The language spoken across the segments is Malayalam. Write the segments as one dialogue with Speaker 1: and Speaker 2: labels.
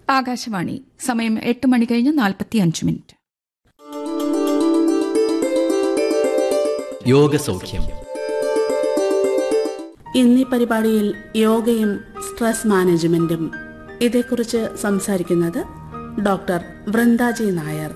Speaker 1: ആകാശവാണി. സമയം 8 മണി കഴിഞ്ഞ് 45
Speaker 2: യോഗസൗഖ്യം.
Speaker 3: ഇന്നീ പരിപാടിയിൽ യോഗയും സ്ട്രെസ് മാനേജ്മെന്റും ഇതേക്കുറിച്ച് സംസാരിക്കുന്നത് ഡോക്ടർ വൃന്ദാജി നായർ.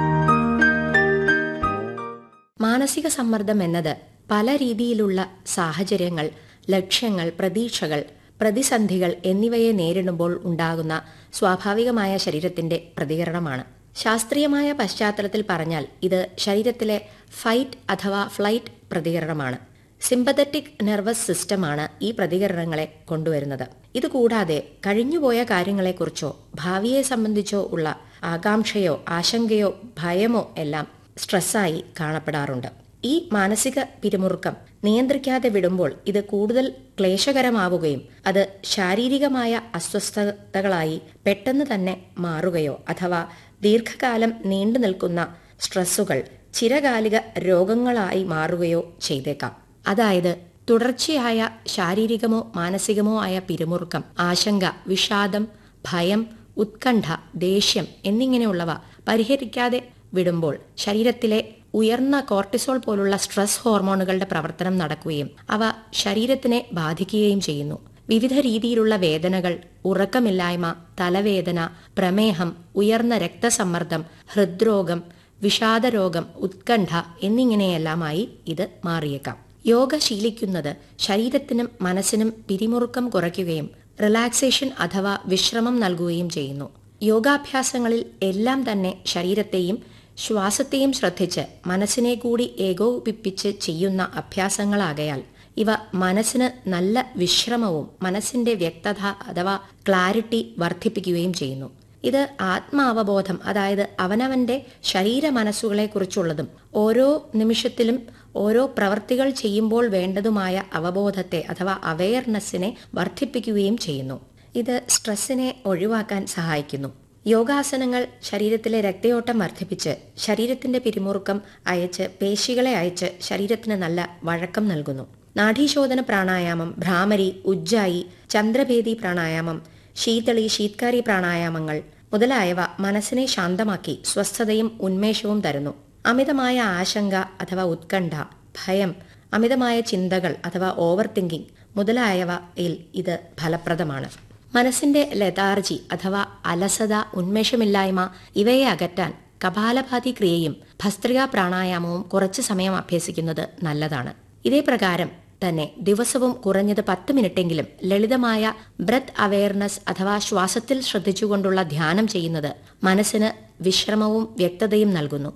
Speaker 4: മാനസിക സമ്മർദ്ദം എന്നത് പല രീതിയിലുള്ള സാഹചര്യങ്ങൾ, ലക്ഷ്യങ്ങൾ, പ്രതീക്ഷകൾ, പ്രതിസന്ധികൾ എന്നിവയെ നേരിടുമ്പോൾ ഉണ്ടാകുന്ന സ്വാഭാവികമായ ശരീരത്തിന്റെ പ്രതികരണമാണ്. ശാസ്ത്രീയമായ പശ്ചാത്തലത്തിൽ പറഞ്ഞാൽ ഇത് ശരീരത്തിലെ ഫൈറ്റ് അഥവാ ഫ്ലൈറ്റ് പ്രതികരണമാണ്. സിമ്പത്തറ്റിക് നെർവസ് സിസ്റ്റമാണ് ഈ പ്രതികരണങ്ങളെ കൊണ്ടുവരുന്നത്. ഇതുകൂടാതെ കഴിഞ്ഞുപോയ കാര്യങ്ങളെക്കുറിച്ചോ ഭാവിയെ സംബന്ധിച്ചോ ഉള്ള ആകാംക്ഷയോ ആശങ്കയോ ഭയമോ എല്ലാം സ്ട്രെസ്സായി കാണപ്പെടാറുണ്ട്. ഈ മാനസിക പിരിമുറുക്കം നിയന്ത്രിക്കാതെ വിടുമ്പോൾ ഇത് കൂടുതൽ ക്ലേശകരമാവുകയും അത് ശാരീരികമായ അസ്വസ്ഥതകളായി പെട്ടെന്ന് തന്നെ മാറുകയോ അഥവാ ദീർഘകാലം നീണ്ടു നിൽക്കുന്ന സ്ട്രെസ്സുകൾ ചിരകാലിക രോഗങ്ങളായി മാറുകയോ ചെയ്തേക്കാം. അതായത് തുടർച്ചയായ ശാരീരികമോ മാനസികമോ ആയ പിരിമുറുക്കം, ആശങ്ക, വിഷാദം, ഭയം, ഉത്കണ്ഠ, ദേഷ്യം എന്നിങ്ങനെയുള്ളവ പരിഹരിക്കാതെ വിടുമ്പോൾ ശരീരത്തിലെ ഉയർന്ന കോർട്ടിസോൾ പോലുള്ള സ്ട്രെസ് ഹോർമോണുകളുടെ പ്രവർത്തനം നടക്കുകയും അവ ശരീരത്തിനെ ബാധിക്കുകയും ചെയ്യുന്നു. വിവിധ രീതിയിലുള്ള വേദനകൾ, ഉറക്കമില്ലായ്മ, തലവേദന, പ്രമേഹം, ഉയർന്ന രക്തസമ്മർദ്ദം, ഹൃദ്രോഗം, വിഷാദരോഗം, ഉത്കണ്ഠ എന്നിങ്ങനെയെല്ലാമായി ഇത് മാറിയേക്കാം. യോഗ ശീലിക്കുന്നത് ശരീരത്തിനും മനസ്സിനും പിരിമുറുക്കം കുറയ്ക്കുകയും റിലാക്സേഷൻ അഥവാ വിശ്രമം നൽകുകയും ചെയ്യുന്നു. യോഗാഭ്യാസങ്ങളിൽ എല്ലാം തന്നെ ശരീരത്തെയും ശ്വാസത്തെയും ശ്രദ്ധിച്ച് മനസ്സിനെ കൂടി ഏകോപിപ്പിച്ച് ചെയ്യുന്ന അഭ്യാസങ്ങളാകയാൽ ഇവ മനസ്സിന് നല്ല വിശ്രമവും മനസ്സിന്റെ വ്യക്തത അഥവാ ക്ലാരിറ്റി വർദ്ധിപ്പിക്കുകയും ചെയ്യുന്നു. ഇത് ആത്മാവബോധം, അതായത് അവനവന്റെ ശരീര മനസ്സുകളെക്കുറിച്ചുള്ളതും ഓരോ നിമിഷത്തിലും ഓരോ പ്രവർത്തികൾ ചെയ്യുമ്പോൾ വേണ്ടതുമായ അവബോധത്തെ അഥവാ അവെയർനെസ്സിനെ വർദ്ധിപ്പിക്കുകയും ചെയ്യുന്നു. ഇത് സ്ട്രെസ്സിനെ ഒഴിവാക്കാൻ സഹായിക്കുന്നു. യോഗാസനങ്ങൾ ശരീരത്തിലെ രക്തയോട്ടം വർദ്ധിപ്പിച്ച് ശരീരത്തിന്റെ പിരിമുറുക്കം അയച്ച് പേശികളെ അയച്ച് ശരീരത്തിന് നല്ല വഴക്കം നൽകുന്നു. നാഡീശോധന പ്രാണായാമം, ഭ്രാമരി, ഉജ്ജായി, ചന്ദ്രഭേദി പ്രാണായാമം, ശീതളി, ശീത്കാരി പ്രാണായാമങ്ങൾ മുതലായവ മനസ്സിനെ ശാന്തമാക്കി സ്വസ്ഥതയും ഉന്മേഷവും തരുന്നു. അമിതമായ ആശങ്ക അഥവാ ഉത്കണ്ഠ, ഭയം, അമിതമായ ചിന്തകൾ അഥവാ ഓവർ തിങ്കിങ് മുതലായവയിൽ ഇത് ഫലപ്രദമാണ്. മനസ്സിന്റെ ലെതാർജി അഥവാ അലസത, ഉന്മേഷമില്ലായ്മ ഇവയെ അകറ്റാൻ കപാലഭാതി ക്രിയയും ഭസ്ത്രികാ പ്രാണായാമവും കുറച്ചു സമയം അഭ്യസിക്കുന്നത് നല്ലതാണ്. ഇതേ പ്രകാരം തന്നെ ദിവസവും കുറഞ്ഞത് 10 മിനിറ്റെങ്കിലും ലളിതമായ ബ്രെത്ത് അവെയർനെസ് അഥവാ ശ്വാസത്തിൽ ശ്രദ്ധിച്ചുകൊണ്ടുള്ള ധ്യാനം ചെയ്യുന്നത് മനസ്സിന് വിശ്രമവും വ്യക്തതയും നൽകുന്നു.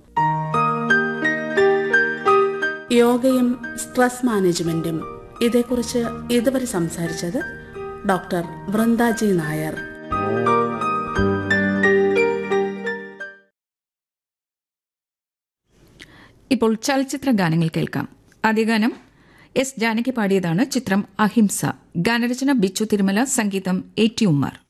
Speaker 3: യോഗയും സ്ട്രെസ് മാനേജ്മെന്റും ഇതേക്കുറിച്ച് ഇതുവരെ സംസാരിച്ചത് ഡോക്ടർ വൃന്ദാജി നായർ.
Speaker 1: ഇപ്പോൾ ചലച്ചിത്ര ഗാനങ്ങൾ കേൾക്കാം. ആദ്യ ഗാനം എസ് ജാനകി പാടിയതാണ്. ചിത്രം അഹിംസ. ഗാനരചന ബിച്ചു തിരുമല, സംഗീതം എ ടി ഉമ്മർ.